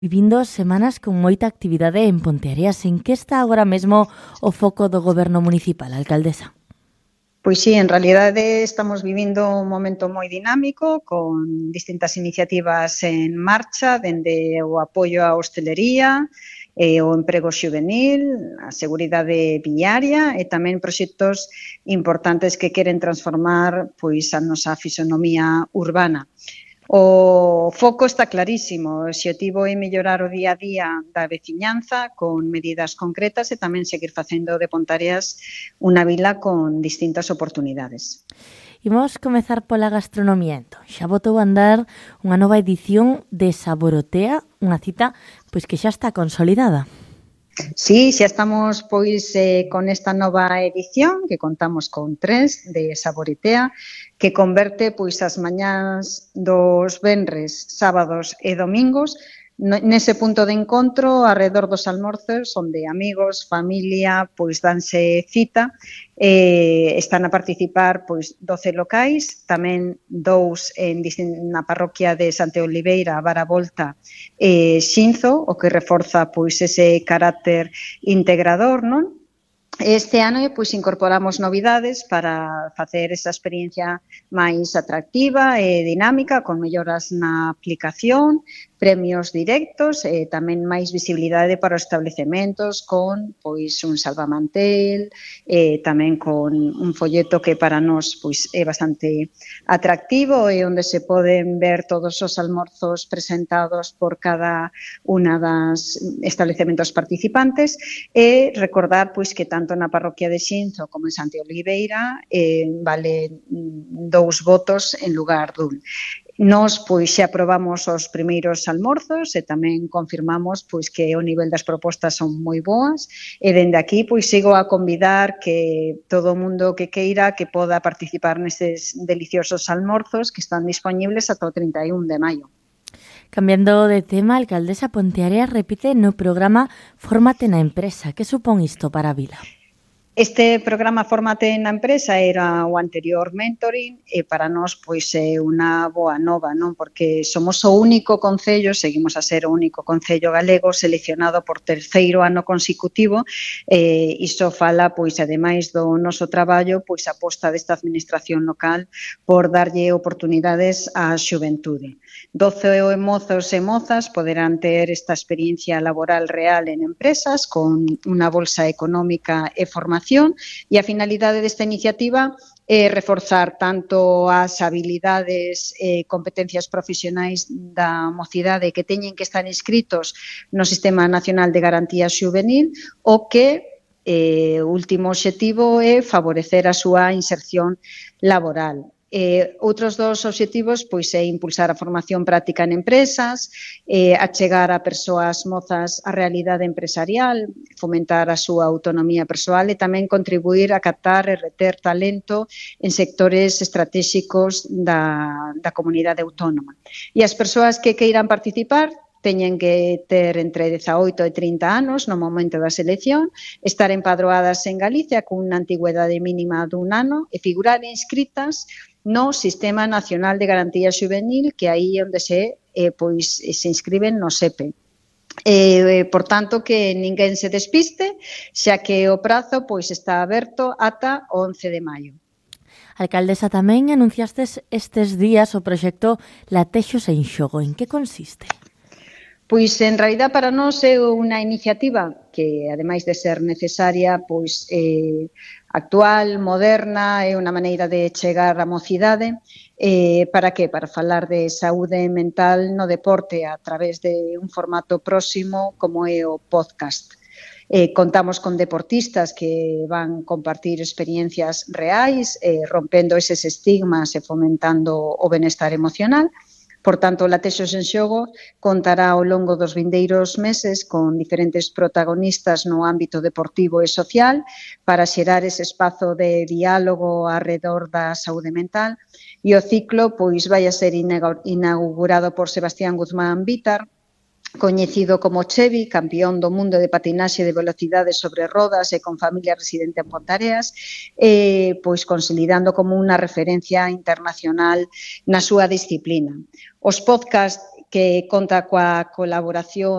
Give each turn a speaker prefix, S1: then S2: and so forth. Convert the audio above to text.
S1: Vivindo semanas con moita actividade en Ponteareas. En que está agora mesmo o foco do Goberno municipal, alcaldesa?
S2: Pois sí, en realidade estamos vivindo un momento moi dinámico con distintas iniciativas en marcha, dende o apoio á hostelería, o emprego xuvenil, a seguridade viaria e tamén proxectos importantes que queren transformar pois a nosa fisonomía urbana. O foco está clarísimo, o obxectivo é mellorar o día a día da veciñanza con medidas concretas e tamén seguir facendo de Ponteareas unha vila con distintas oportunidades.
S1: Imos comezar pola gastronomía, entón. Xa botou a andar unha nova edición de Saborotea, unha cita pois que xa está consolidada.
S2: Sí, xa estamos con esta nova edición que contamos con 3 de Saboritea que converte as mañás dos venres, sábados e domingos nese punto de encontro arredor dos almorzos onde amigos, familia, danse cita. Están a participar 12 locais, tamén 2 na parroquia de Santa Oliveira, Vara Volta e Xinzo, o que reforza ese carácter integrador, non? Este ano incorporamos novidades para facer esa experiencia máis atractiva e dinámica, con melloras na aplicación, premios directos e tamén máis visibilidade para os establecementos con un salvamantel e tamén con un folleto que para nós é bastante atractivo e onde se poden ver todos os almorzos presentados por cada unha das establecementos participantes e recordar que tanto na parroquia de Xinzo como en Santa Oliveira vale 2 votos en lugar dun. Nós xa probamos os primeiros almorzos e tamén confirmamos que o nivel das propostas son moi boas e dende aquí sigo a convidar que todo o mundo que queira que poda participar neses deliciosos almorzos que están disponibles ata o 31 de maio.
S1: Cambiando de tema, a alcaldesa Ponteareas repite no programa Fórmate na empresa. Que supón isto para a vila?
S2: Este programa Fórmate na empresa era o anterior mentoring e para nós é unha boa nova, non? Porque somos o único concello, seguimos a ser o único concello galego seleccionado por terceiro ano consecutivo e iso fala, ademais do noso traballo, a aposta desta administración local por darlle oportunidades á xuventude. 12 mozos e mozas poderán ter esta experiencia laboral real en empresas con unha bolsa económica e formación e a finalidade desta iniciativa é reforzar tanto as habilidades e competencias profesionais da mocidade que teñen que estar inscritos no Sistema Nacional de Garantía Xuvenil o que o último obxectivo é favorecer a súa inserción laboral. Outros dos obxectivos é impulsar a formación práctica en empresas, achegar a persoas mozas á realidade empresarial, fomentar a súa autonomía persoal e tamén contribuir a captar e reter talento en sectores estratégicos da comunidade autónoma. E as persoas que queiran participar teñen que ter entre 18 e 30 anos no momento da selección, estar empadroadas en Galicia cunha antigüedade mínima dun ano e figurar inscritas no Sistema Nacional de Garantía Xuvenil, que aí é onde se inscriben no SEPE. Por tanto, que ninguén se despiste, xa que o prazo está aberto ata o 11 de maio.
S1: Alcaldesa, tamén anunciastes estes días o proxecto Latexos en Xogo. En que consiste?
S2: En realidad para nós é unha iniciativa que, ademais de ser necesaria, actual, moderna, é unha maneira de chegar á mocidade. Para que? Para falar de saúde mental no deporte a través de un formato próximo como é o podcast. Contamos con deportistas que van compartir experiencias reais, rompendo eses estigmas e fomentando o benestar emocional. Por tanto, Latexos en Xogo contará ao longo dos vindeiros meses con diferentes protagonistas no ámbito deportivo e social para xerar ese espazo de diálogo arredor da saúde mental e o ciclo vai a ser inaugurado por Sebastián Guzmán Vítar, coñecido como Chevi, campeón do mundo de patinaxe de velocidade sobre rodas e con familia residente en Ponteareas, consolidando como unha referencia internacional na súa disciplina. Os podcast que conta coa colaboración